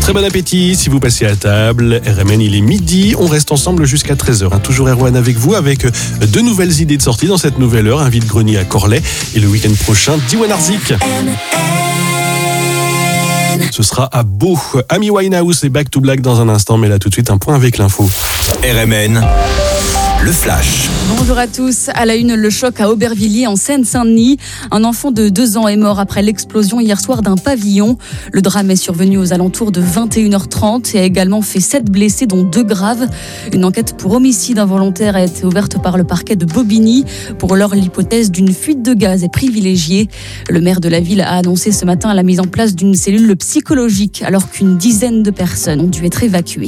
Très bon appétit si vous passez à table. RMN, il est midi. On reste ensemble jusqu'à 13h. Toujours Erwan avec vous, avec de nouvelles idées de sortie dans cette nouvelle heure. Un vide-grenier à Corlay. Et le week-end prochain, Diwan Arzik. Ce sera à Beau. Amy Winehouse et Back to Black dans un instant. Mais là, tout de suite, un point avec l'info. RMN. Le Flash. Bonjour à tous. À la une, le choc à Aubervilliers en Seine-Saint-Denis. Un enfant de 2 ans est mort après l'explosion hier soir d'un pavillon. Le drame est survenu aux alentours de 21h30 et a également fait 7 blessés, dont 2 graves. Une enquête pour homicide involontaire a été ouverte par le parquet de Bobigny. Pour l'heure, l'hypothèse d'une fuite de gaz est privilégiée. Le maire de la ville a annoncé ce matin la mise en place d'une cellule psychologique alors qu'une dizaine de personnes ont dû être évacuées.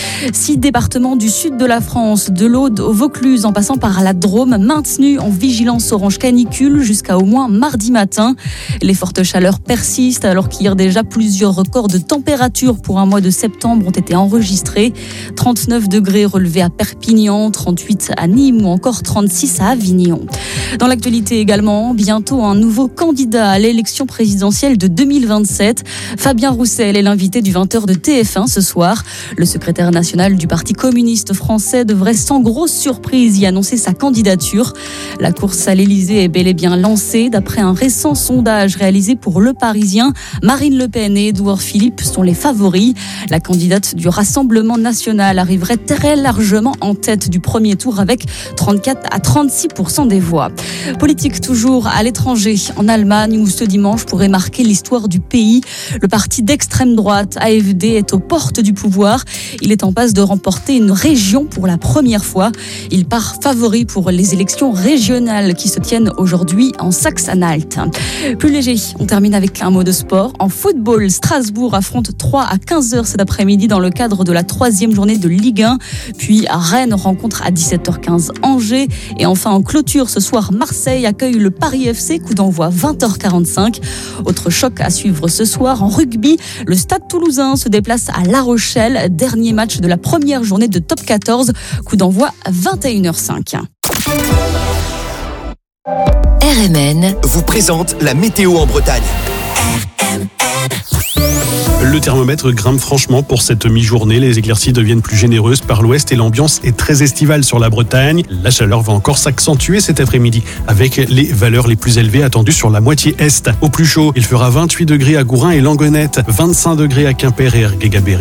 6 départements du sud de la France, de l'Aude au Vaucluse en passant par la Drôme, maintenus en vigilance orange canicule jusqu'à au moins mardi matin. Les fortes chaleurs persistent alors qu'hier déjà plusieurs records de température pour un mois de septembre ont été enregistrés. 39 degrés relevés à Perpignan, 38 à Nîmes ou encore 36 à Avignon. Dans l'actualité également, bientôt un nouveau candidat à l'élection présidentielle de 2027. Fabien Roussel est l'invité du 20h de TF1 ce soir. Le secrétaire national du Parti communiste français devrait sans grosse surprise y annoncer sa candidature. La course à l'Elysée est bel et bien lancée. D'après un récent sondage réalisé pour Le Parisien, Marine Le Pen et Édouard Philippe sont les favoris. La candidate du Rassemblement national arriverait très largement en tête du premier tour avec 34 à 36% des voix. Politique toujours à l'étranger, en Allemagne où ce dimanche pourrait marquer l'histoire du pays. Le parti d'extrême droite AfD est aux portes du pouvoir. Il est en passe de remporter une région pour la première fois. Il part favori pour les élections régionales qui se tiennent aujourd'hui en Saxe-Anhalt. Plus léger, on termine avec un mot de sport. En football, Strasbourg affronte 3 à 15h cet après-midi dans le cadre de la 3e journée de Ligue 1. Puis Rennes rencontre à 17h15 Angers. Et enfin en clôture ce soir, Marseille accueille le Paris FC, coup d'envoi 20h45. Autre choc à suivre ce soir en rugby. Le Stade Toulousain se déplace à La Rochelle. Dernier match de la première journée de Top 14. Coup d'envoi 21h05. RMN vous présente la météo en Bretagne. Le thermomètre grimpe franchement pour cette mi-journée. Les éclaircies deviennent plus généreuses par l'ouest et l'ambiance est très estivale sur la Bretagne. La chaleur va encore s'accentuer cet après-midi avec les valeurs les plus élevées attendues sur la moitié est. Au plus chaud, il fera 28 degrés à Gourin et Langonette, 25 degrés à Quimper et Ergué-Gabéry.